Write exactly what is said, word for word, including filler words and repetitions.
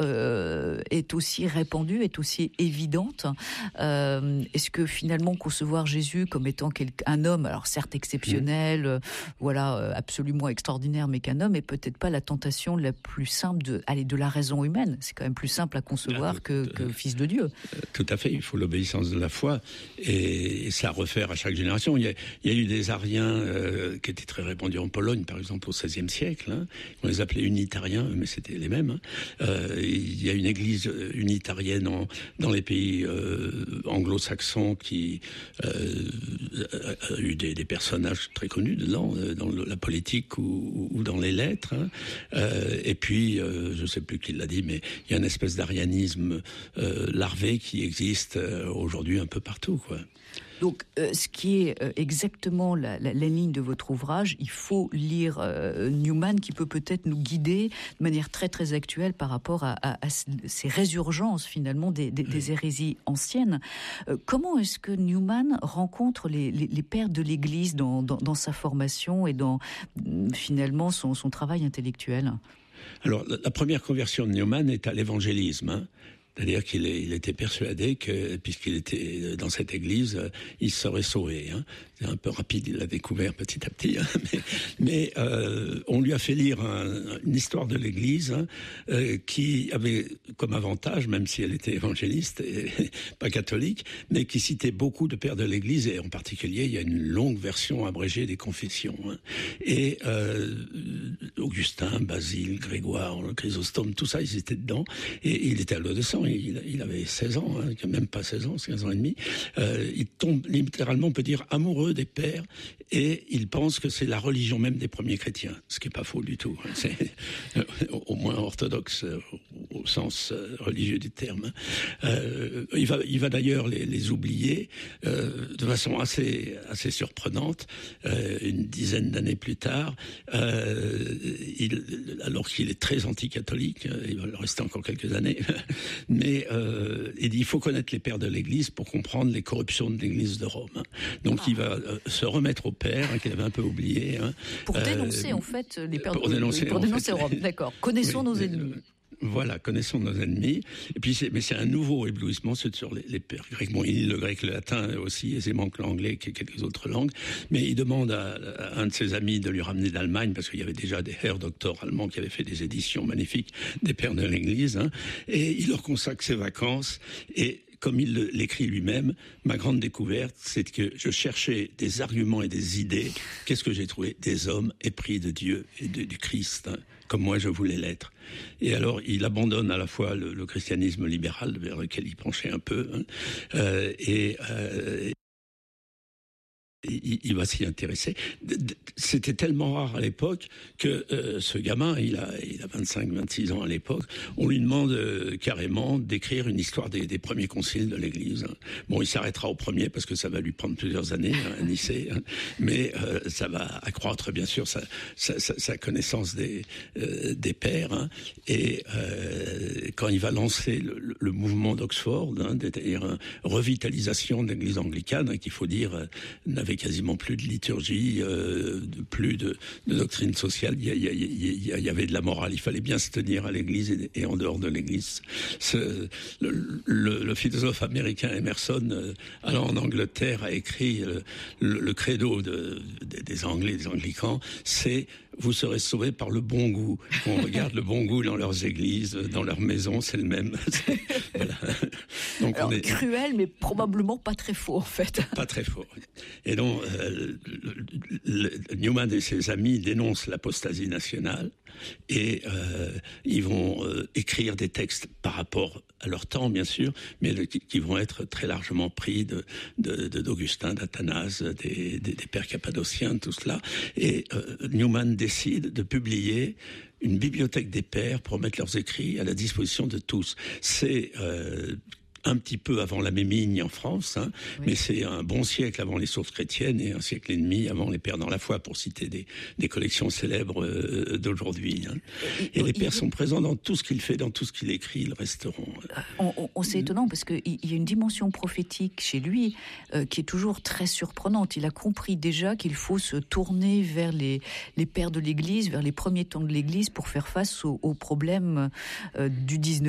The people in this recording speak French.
euh, est aussi répandue, est aussi évidente. Euh, est-ce que finalement concevoir Jésus comme étant un homme, alors certes exceptionnel, euh, voilà, euh, absolument extraordinaire, mais qu'un homme est peut-être pas la tentation la plus simple de, allez, de la raison humaine. C'est quand même plus simple à concevoir ah, que, que fils de Dieu. Tout à fait. Il faut l'obéissance de la foi, et, et c'est à refaire à chaque génération. Il y a, il y a eu des Ariens euh, qui étaient très répandus en Pologne, par exemple au seizième siècle. Hein. On les appelait unitariens, mais c'était les mêmes. Hein. Euh, il y a une église unitarienne en, dans les pays euh, anglo-saxons qui euh, a eu des, des personnages très connus dedans, dans le, la politique ou, ou dans les lettres. Hein. Euh, et puis, euh, je ne sais plus qui l'a dit, mais il y a une espèce d'arianisme euh, larvé qui existe euh, aujourd'hui un peu partout, quoi. Donc, euh, ce qui est euh, exactement la, la, la ligne de votre ouvrage, il faut lire euh, Newman, qui peut peut-être nous guider de manière très très actuelle par rapport à, à, à ces résurgences finalement des, des, des hérésies anciennes. Euh, comment est-ce que Newman rencontre les, les, les pères de l'Église dans, dans, dans sa formation et dans finalement son, son travail intellectuel? Alors, la, la première conversion de Newman est à l'évangélisme, hein. C'est-à-dire qu'il est, il était persuadé que, puisqu'il était dans cette église, il serait sauvé. Hein. C'est un peu rapide, il l'a découvert petit à petit. Hein. Mais, mais euh, on lui a fait lire un, une histoire de l'église hein, euh, qui avait comme avantage, même si elle était évangéliste et pas catholique, mais qui citait beaucoup de pères de l'église, et en particulier, il y a une longue version abrégée des confessions. Hein. Et euh, Augustin, Basile, Grégoire, Chrysostome, tout ça, ils étaient dedans, et il était à l'eau de sang. Il, il avait seize ans, hein, même pas seize ans, quinze ans et demi. Euh, il tombe littéralement, on peut dire, amoureux des pères, et il pense que c'est la religion même des premiers chrétiens, ce qui est pas faux du tout. Hein. C'est euh, au moins orthodoxe euh, au sens euh, religieux du terme. Euh, il va, il va d'ailleurs les, les oublier euh, de façon assez, assez surprenante. Euh, une dizaine d'années plus tard, euh, il, alors qu'il est très anti-catholique, il va le rester encore quelques années. Mais euh, il dit il faut connaître les pères de l'Église pour comprendre les corruptions de l'Église de Rome. Hein. Donc ah. il va euh, se remettre aux pères hein, qu'il avait un peu oubliés. Hein. Pour euh, dénoncer en fait les pères pour de dénoncer, pour dénoncer en fait, Rome. D'accord. Connaissons oui, nos mais, ennemis. Voilà, connaissons nos ennemis. Et puis, c'est, mais c'est un nouveau éblouissement, c'est sur les, les pères grecs. Bon, il lit le grec, le latin aussi aisément que l'anglais, que quelques autres langues. Mais il demande à, à un de ses amis de lui ramener d'Allemagne, parce qu'il y avait déjà des Herr docteurs allemands qui avaient fait des éditions magnifiques des pères de l'Église. Hein, et il leur consacre ses vacances. Et comme il l'écrit lui-même, ma grande découverte, c'est que je cherchais des arguments et des idées. Qu'est-ce que j'ai trouvé? Des hommes épris de Dieu et de, du Christ, hein, comme moi je voulais l'être. Et alors, il abandonne à la fois le, le christianisme libéral, vers lequel il penchait un peu, hein, euh, et... Euh, Il, il va s'y intéresser. C'était tellement rare à l'époque que euh, ce gamin, il a, il a vingt-cinq, vingt-six ans à l'époque, on lui demande euh, carrément d'écrire une histoire des, des premiers conciles de l'Église. Bon, il s'arrêtera au premier parce que ça va lui prendre plusieurs années hein, à Nicée, hein, mais euh, ça va accroître bien sûr sa, sa, sa, sa connaissance des, euh, des pères. Hein, et euh, quand il va lancer le, le, le mouvement d'Oxford, hein, c'est-à-dire une revitalisation de l'Église anglicane, hein, qu'il faut dire euh, n'avait quasiment plus de liturgie, euh, de, plus de, de doctrine sociale. Il y, a, il, y a, il, y a, il y avait de la morale. Il fallait bien se tenir à l'Église et, et en dehors de l'Église. Ce, le, le, le philosophe américain Emerson, euh, allant en Angleterre, a écrit euh, le, le credo de, de, des Anglais, des Anglicans, c'est « Vous serez sauvés par le bon goût ». On regarde le bon goût dans leurs églises, dans leurs maisons, c'est le même. Voilà. Donc alors, on est cruel, mais probablement pas très faux, en fait. Pas très faux. Et donc, euh, le, le, Newman et ses amis dénoncent l'apostasie nationale et euh, ils vont euh, écrire des textes par rapport à leur temps, bien sûr, mais de, qui, qui vont être très largement pris de, de, de d'Augustin, d'Athanase, des, des, des pères cappadociens, tout cela. Et euh, Newman décide de publier une bibliothèque des pères pour mettre leurs écrits à la disposition de tous. C'est euh, un petit peu avant la Mémigne en France, hein, oui. Mais c'est un bon siècle avant les sources chrétiennes et un siècle et demi avant les pères dans la foi, pour citer des, des collections célèbres euh, d'aujourd'hui. Hein. Et, et les pères il... sont présents dans tout ce qu'il fait, dans tout ce qu'il écrit, ils resteront. On, on, on, c'est étonnant parce qu'il y a une dimension prophétique chez lui euh, qui est toujours très surprenante. Il a compris déjà qu'il faut se tourner vers les, les pères de l'Église, vers les premiers temps de l'Église pour faire face aux, aux problèmes euh, du dix-neuvième